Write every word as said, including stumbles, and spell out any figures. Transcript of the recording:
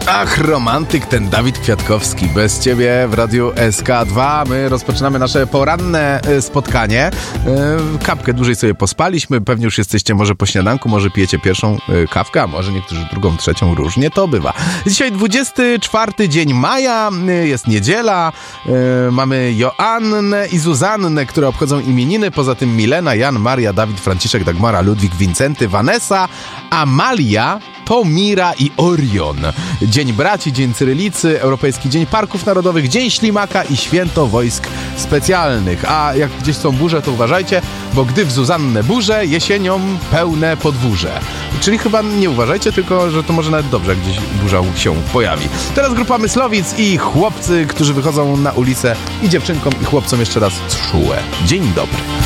Ach, romantyk ten Dawid Kwiatkowski. Bez ciebie w Radiu S K dwa. My rozpoczynamy nasze poranne spotkanie. Kapkę dłużej sobie pospaliśmy. Pewnie już jesteście może po śniadanku, może pijecie pierwszą kawkę, a może niektórzy drugą, trzecią. Różnie to bywa. Dzisiaj dwudziesty czwarty dzień maja. Jest niedziela. Mamy Joannę i Zuzannę, które obchodzą imieniny. Poza tym Milena, Jan, Maria, Dawid, Franciszek, Dagmara, Ludwik, Wincenty, Vanessa, Amalia, Tomira i Orion. Dzień Braci, Dzień Cyrylicy, Europejski Dzień Parków Narodowych, Dzień Ślimaka i Święto Wojsk Specjalnych. A jak gdzieś są burze, to uważajcie, bo gdy w Zuzannę burze, jesienią pełne podwórze. Czyli chyba nie uważajcie, tylko że to może nawet dobrze, jak gdzieś burza się pojawi. Teraz grupa Myslowic i chłopcy, którzy wychodzą na ulicę, i dziewczynkom i chłopcom jeszcze raz czułe. Dzień dobry.